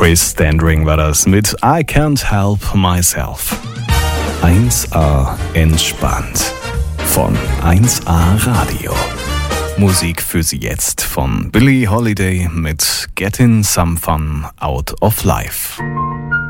Chris Standring war das mit I Can't Help Myself. 1A entspannt von 1A Radio. Musik für Sie jetzt von Billie Holiday mit Getting Some Fun Out of Life.